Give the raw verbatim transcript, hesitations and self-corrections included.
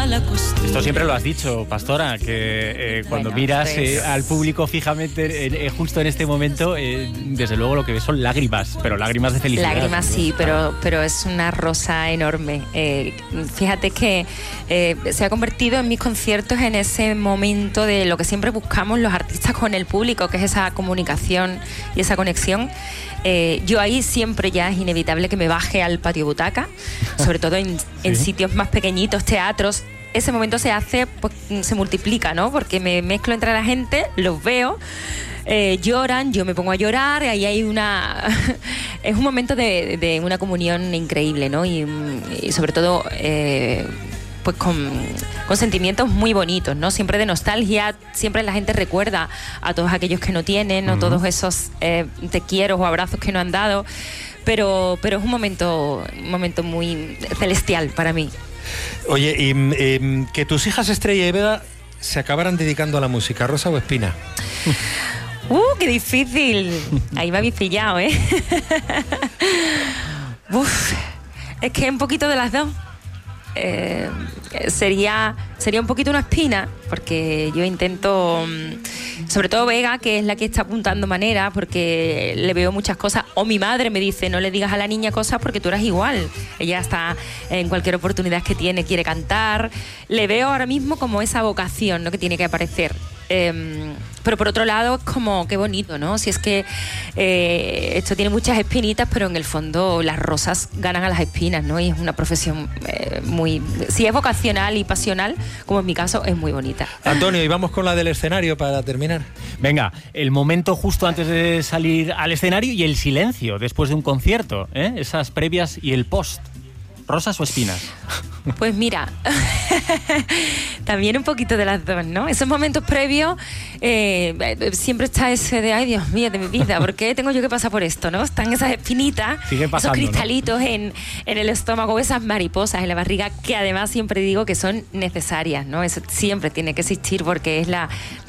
a la costumbre. Esto siempre lo has dicho, Pastora, que eh, cuando Bueno, miras pues... eh, al público fijamente, eh, eh, justo en este momento, eh, desde luego lo que ves son lágrimas, pero lágrimas de felicidad. Lágrimas sí, pero, pero es una rosa enorme. Eh, fíjate que eh, se ha convertido en mis conciertos en ese momento de lo que siempre buscamos los artistas con el público, que es esa comunicación y esa conexión. Eh, yo ahí siempre ya es inevitable que me baje al patio butaca, sobre todo en, ¿sí? en sitios más pequeñitos, teatros. Ese momento se hace, pues, se multiplica, ¿no? Porque me mezclo entre la gente, los veo, eh, lloran, yo me pongo a llorar, y ahí hay una... es un momento de, de una comunión increíble, ¿no? Y, y sobre todo... Eh, pues con, con sentimientos muy bonitos, ¿no? Siempre de nostalgia, siempre la gente recuerda a todos aquellos que no tienen, o uh-huh. todos esos eh, te quiero o abrazos que no han dado, pero, pero es un momento, un momento muy celestial para mí. Oye, y eh, que tus hijas Estrella y Vega se acabaran dedicando a la música, ¿Rosa o Espina? ¡Uh, qué difícil! Ahí me habéis pillado, ¿eh? Uf, es que un poquito de las dos. Eh, sería sería un poquito una espina, porque yo intento, sobre todo Vega, que es la que está apuntando manera, porque le veo muchas cosas, o mi madre me dice, no le digas a la niña cosas porque tú eres igual. Ella está en cualquier oportunidad que tiene, quiere cantar. Le veo ahora mismo como esa vocación, ¿no?, que tiene que aparecer. Eh, pero por otro lado es como qué bonito, ¿no? Si es que eh, esto tiene muchas espinitas, pero en el fondo las rosas ganan a las espinas, ¿no? Y es una profesión eh, muy... Si es vocacional y pasional, como en mi caso, es muy bonita. Antonio, y vamos con la del escenario para terminar. Venga, el momento justo antes de salir al escenario y el silencio después de un concierto, ¿eh? Esas previas y el post. ¿Rosas o espinas? Pues mira, también un poquito de las dos, ¿no? Esos momentos previos, eh, siempre está ese de, ay, Dios mío, de mi vida, ¿por qué tengo yo que pasar por esto, no? Están esas espinitas, pasando, esos cristalitos, ¿no?, en, en el estómago, esas mariposas en la barriga, que además siempre digo que son necesarias, ¿no? Eso siempre tiene que existir porque es la